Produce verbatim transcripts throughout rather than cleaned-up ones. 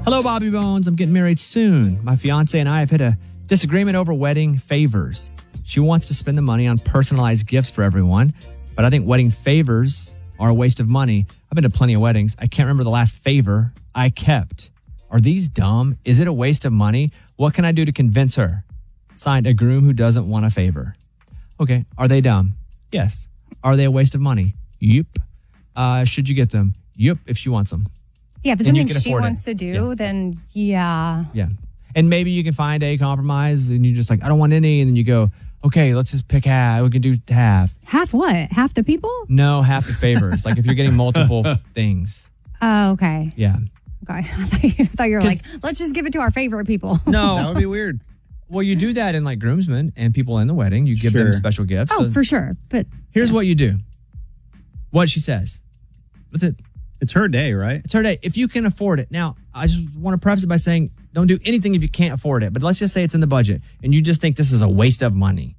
Hello, Bobby Bones. I'm getting married soon. My fiance and I have hit a disagreement over wedding favors. She wants to spend the money on personalized gifts for everyone, but I think wedding favors are a waste of money. I've been to plenty of weddings. I can't remember the last favor I kept. Are these dumb? Is it a waste of money? What can I do to convince her? Signed, a groom who doesn't want a favor. Okay. Are they dumb? Yes. Are they a waste of money? Yep. Uh, should you get them? Yep, if she wants them. Yeah, if it's And you something can she afford it. wants to do, Yeah. then yeah. Yeah. And maybe you can find a compromise and you're just like, I don't want any. And then you go, okay, let's just pick half. We can do half. Half what? Half the people? No, half the favors. Like if you're getting multiple things. Oh, okay. Yeah. Okay. I thought you, I thought you were 'Cause- like, let's just give it to our favorite people. No. That would be weird. Well, you do that in like groomsmen and people in the wedding. You give them Sure. special gifts. Oh, So for sure. But here's what you do. What she says. That's it. It's her day, right? It's her day. If you can afford it. Now, I just want to preface it by saying don't do anything if you can't afford it. But let's just say it's in the budget and you just think this is a waste of money.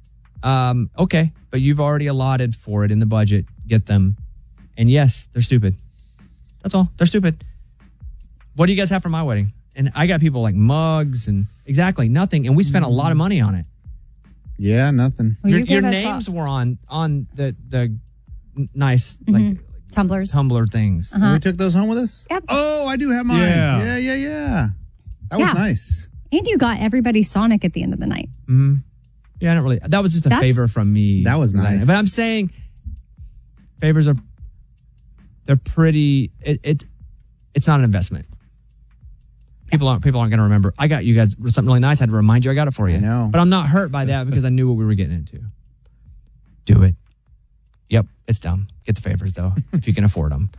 Um, okay, but you've already allotted for it in the budget. Get them. And yes, they're stupid. That's all. They're stupid. What do you guys have for my wedding? And I got people like mugs and exactly nothing. And we spent a lot of money on it. Yeah, nothing. Well, your you your gave us names all- were on on the the n- nice like tumblers. tumbler things. Uh-huh. We took those home with us? Yep. Oh, I do have mine. Yeah. Yeah, yeah, yeah. That was Yeah. nice. And you got everybody Sonic at the end of the night. hmm Yeah, I don't really. That was just a That's- favor from me. That was nice. But I'm saying favors are they're pretty. It, it it's not an investment. People aren't people aren't going to remember. I got you guys something really nice. I had to remind you I got it for you. I know. But I'm not hurt by that because I knew what we were getting into. Do it. Yep, it's dumb. Get the favors though if you can afford them.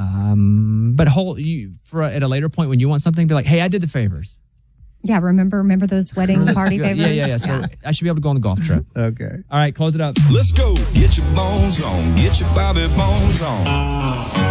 Um, but whole you for a, at a later point when you want something, be like, hey, I did the favors. Yeah, remember remember those wedding party Yeah, favors? yeah, yeah. So I should be able to go on the golf trip. Okay. All right, close it up. Let's go. Get your bones on. Get your Bobby Bones on.